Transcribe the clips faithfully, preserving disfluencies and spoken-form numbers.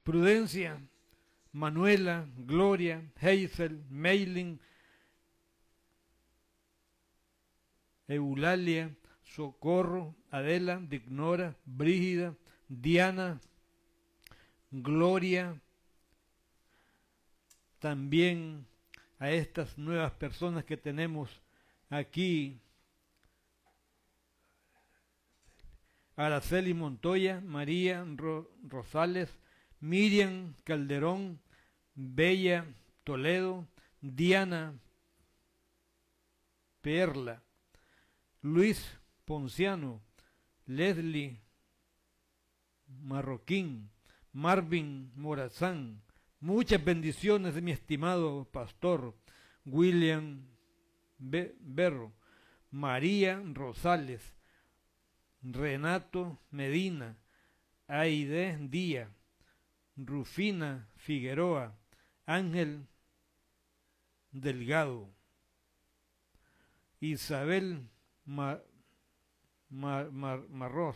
Prudencia, Manuela, Gloria, Hazel, Maylin, Eulalia, Socorro, Adela, Dignora, Brígida, Diana, Gloria, también a estas nuevas personas que tenemos aquí, Araceli Montoya, María Ro Rosales, Miriam Calderón, Bella Toledo, Diana Perla, Luis Ponciano, Leslie Marroquín, Marvin Morazán. Muchas bendiciones de mi estimado pastor William Be Berro, María Rosales, Renato Medina, Aide Díaz, Rufina Figueroa, Ángel Delgado, Isabel Mar Mar Mar Marros.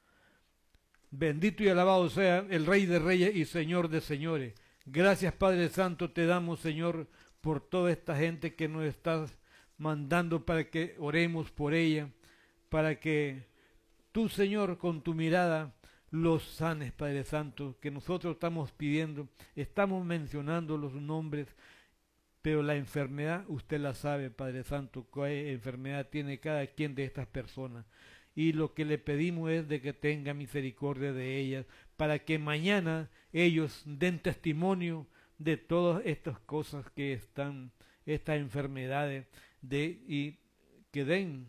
Bendito y alabado sea el Rey de Reyes y Señor de Señores. Gracias, Padre Santo, te damos, Señor, por toda esta gente que nos estás mandando para que oremos por ella, para que tú, Señor, con tu mirada los sanes, Padre Santo, que nosotros estamos pidiendo, estamos mencionando los nombres, pero la enfermedad usted la sabe, Padre Santo, qué enfermedad tiene cada quien de estas personas. Y lo que le pedimos es de que tenga misericordia de ellas, para que mañana ellos den testimonio de todas estas cosas que están, estas enfermedades, de, y que den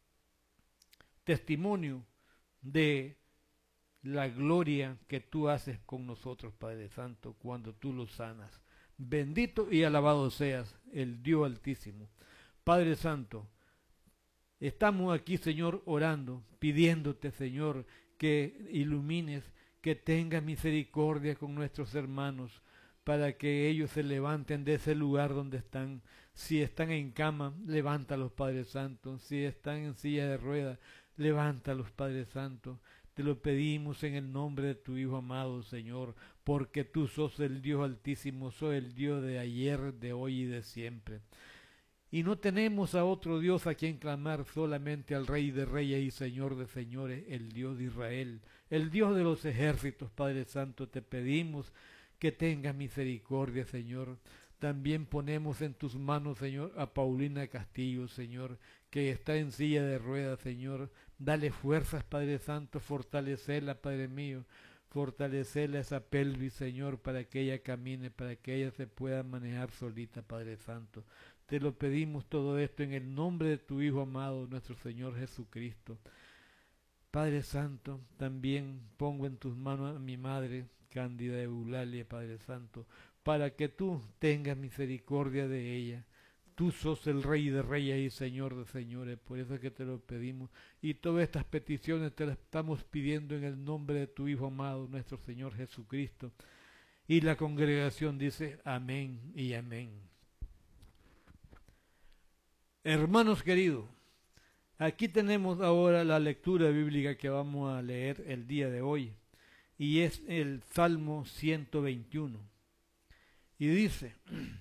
testimonio de la gloria que tú haces con nosotros, Padre Santo, cuando tú los sanas. Bendito y alabado seas el Dios Altísimo. Padre Santo, estamos aquí, Señor, orando, pidiéndote, Señor, que ilumines, que tengas misericordia con nuestros hermanos, para que ellos se levanten de ese lugar donde están. Si están en cama, levántalos, Padre Santo. Si están en silla de ruedas, levántalos, Padre Santo. Te lo pedimos en el nombre de tu Hijo amado, Señor, porque tú sos el Dios Altísimo, sos el Dios de ayer, de hoy y de siempre. Y no tenemos a otro Dios a quien clamar, solamente al Rey de Reyes y Señor de Señores, el Dios de Israel, el Dios de los ejércitos. Padre Santo, te pedimos que tengas misericordia, Señor. También ponemos en tus manos, Señor, a Paulina Castillo, Señor, que está en silla de ruedas, Señor. Dale fuerzas, Padre Santo, fortalecela, Padre mío. Fortalecerle esa pelvis, Señor, para que ella camine, para que ella se pueda manejar solita, Padre Santo. Te lo pedimos todo esto en el nombre de tu Hijo amado, nuestro Señor Jesucristo. Padre Santo, también pongo en tus manos a mi madre, Cándida Eulalia, Padre Santo, para que tú tengas misericordia de ella. Tú sos el Rey de Reyes y Señor de Señores, por eso es que te lo pedimos. Y todas estas peticiones te las estamos pidiendo en el nombre de tu Hijo amado, nuestro Señor Jesucristo. Y la congregación dice amén y amén. Hermanos queridos, aquí tenemos ahora la lectura bíblica que vamos a leer el día de hoy. Y es el Salmo ciento veintiuno. Y dice: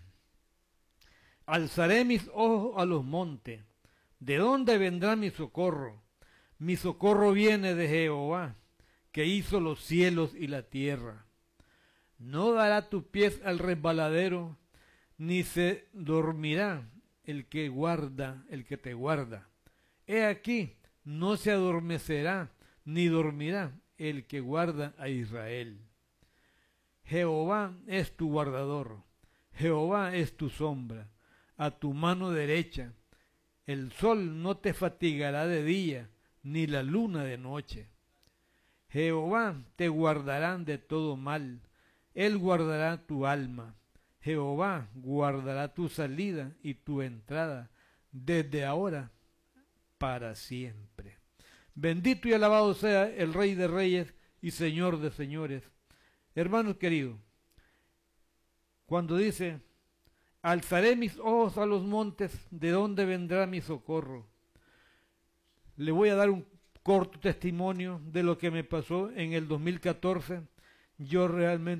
alzaré mis ojos a los montes, ¿de dónde vendrá mi socorro? Mi socorro viene de Jehová, que hizo los cielos y la tierra. No dará tu pies al resbaladero, ni se dormirá el que guarda, el que te guarda. He aquí, no se adormecerá, ni dormirá el que guarda a Israel. Jehová es tu guardador, Jehová es tu sombra, a tu mano derecha. El sol no te fatigará de día, ni la luna de noche. Jehová te guardará de todo mal, él guardará tu alma. Jehová guardará tu salida y tu entrada, desde ahora para siempre. Bendito y alabado sea el Rey de Reyes y Señor de Señores. Hermanos queridos, cuando dice: alzaré mis ojos a los montes, ¿de dónde vendrá mi socorro? Le voy a dar un corto testimonio de lo que me pasó en el dos mil catorce. Yo realmente